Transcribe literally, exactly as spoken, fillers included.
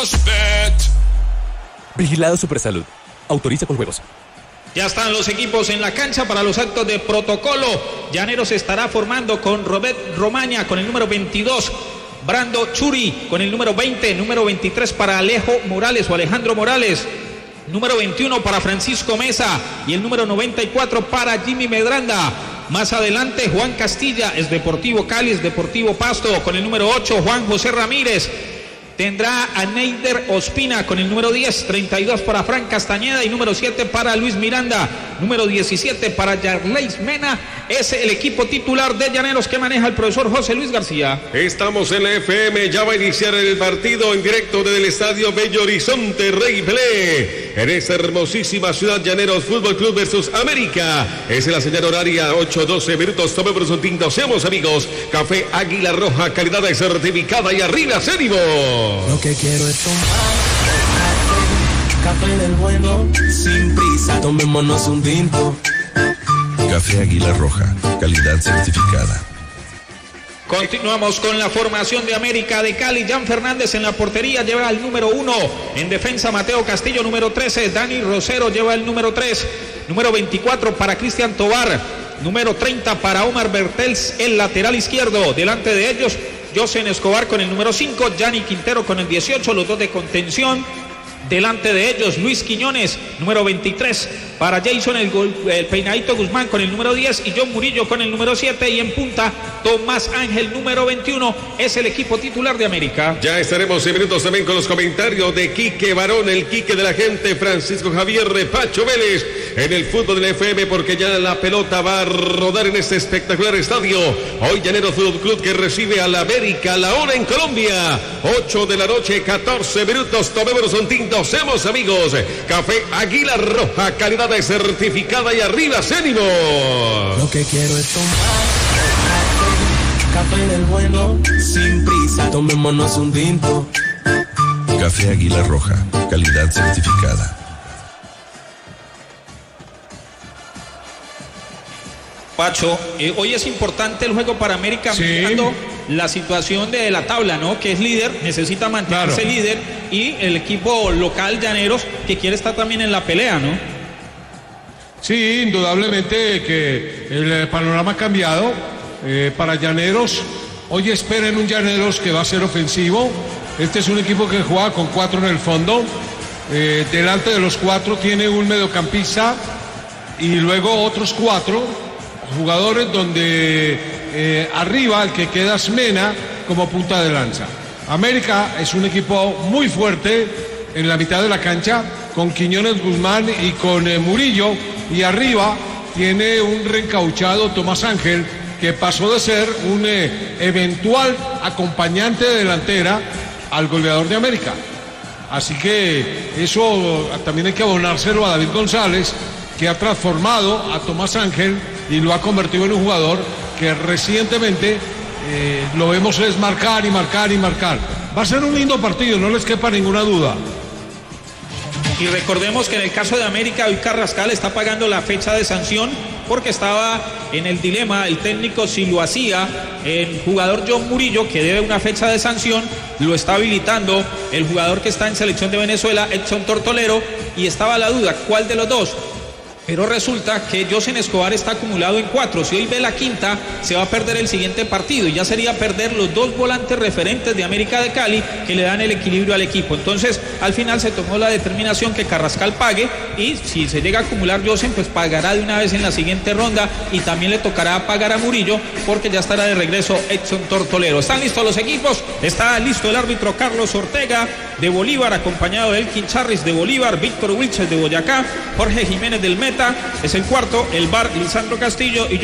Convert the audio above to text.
Más Bet. Vigilado Supersalud. Autoriza con juegos. Ya están los equipos en la cancha para los actos de protocolo. Llaneros se estará formando con Robert Romaña con el número veintidós. Brando Churi con el número veinte. Número veintitrés para Alejo Morales o Alejandro Morales. Número veintiuno para Francisco Mesa. Y el número noventa y cuatro para Jimmy Medranda. Más adelante Juan Castilla, es Deportivo Cali, es Deportivo Pasto. Con el número ocho Juan José Ramírez. Tendrá a Neider Ospina con el número diez, treinta y dos para Frank Castañeda y número siete para Luis Miranda, número diecisiete para Yarleis Mena. Es el equipo titular de Llaneros que maneja el profesor José Luis García. Estamos en la F M, ya va a iniciar el partido en directo desde el Estadio Bello Horizonte Rey Pelé, en esta hermosísima ciudad. Llaneros Fútbol Club versus América. Es la señal horaria, ocho doce minutos. Tomemos un tinto, seamos amigos. Café Águila Roja, calidad certificada y arriba, ánimo. Lo que quiero es tomar café, café del bueno, sin prisa, tomémonos un tinto. Café Águila Roja, calidad certificada. Continuamos con la formación de América de Cali. Jan Fernández en la portería lleva el número uno. En defensa Mateo Castillo, número trece. Dani Rosero lleva el número tres. Número veinticuatro para Cristian Tobar. Número treinta para Omar Bertels, el lateral izquierdo. Delante de ellos Josen Escobar con el número cinco, Gianni Quintero con el dieciocho, los dos de contención. Delante de ellos Luis Quiñones, número veintitrés, para Jason el, gol, el Peinadito Guzmán con el número diez y John Murillo con el número siete, y en punta Tomás Ángel, número veintiuno, es el equipo titular de América. Ya estaremos en minutos también con los comentarios de Quique Barón, el Quique de la gente, Francisco Javier Pacho Vélez en el fútbol del F M, porque ya la pelota va a rodar en este espectacular estadio. Hoy Llaneros Fútbol Club que recibe a la América, la hora en Colombia, ocho de la noche, catorce minutos. Tomémonos un tinto, seamos amigos. Café Águila Roja, calidad certificada y arriba, ánimo. Lo que quiero es tomar café, café del bueno, sin prisa, tomémonos un tinto. Café Águila Roja, calidad certificada. Pacho, eh, hoy es importante el juego para América, sí, mirando la situación de la tabla, ¿no? Que es líder, necesita mantenerse claro. líder, y el equipo local Llaneros que quiere estar también en la pelea, ¿no? Sí, indudablemente que el panorama ha cambiado eh, para Llaneros. Hoy esperen un Llaneros que va a ser ofensivo. Este es un equipo que juega con cuatro en el fondo. Eh, delante de los cuatro tiene un mediocampista y luego otros cuatro jugadores donde eh, arriba el que queda es Mena como punta de lanza. América es un equipo muy fuerte en la mitad de la cancha, con Quiñones, Guzmán y con eh, Murillo, y arriba tiene un reencauchado Tomás Ángel, que pasó de ser un eh, eventual acompañante de delantera al goleador de América. Así que eso también hay que abonárselo a David González, que ha transformado a Tomás Ángel y lo ha convertido en un jugador que recientemente eh, lo vemos es marcar y marcar y marcar. Va a ser un lindo partido, no les quepa ninguna duda. Y recordemos que en el caso de América, hoy Carrascal está pagando la fecha de sanción porque estaba en el dilema el técnico si lo hacía. El jugador John Murillo, que debe una fecha de sanción, lo está habilitando el jugador que está en selección de Venezuela, Edson Tortolero, y estaba la duda, ¿cuál de los dos? Pero resulta que Josen Escobar está acumulado en cuatro. Si hoy ve la quinta, se va a perder el siguiente partido. Y ya sería perder los dos volantes referentes de América de Cali que le dan el equilibrio al equipo. Entonces, al final se tomó la determinación que Carrascal pague. Y si se llega a acumular Josen, pues pagará de una vez en la siguiente ronda. Y también le tocará pagar a Murillo, porque ya estará de regreso Edson Tortolero. ¿Están listos los equipos? Está listo el árbitro Carlos Ortega de Bolívar, acompañado de Elkin Charris de Bolívar, Víctor Wilches de Boyacá, Jorge Jiménez del Meta, es el cuarto, el V A R Lisandro Castillo y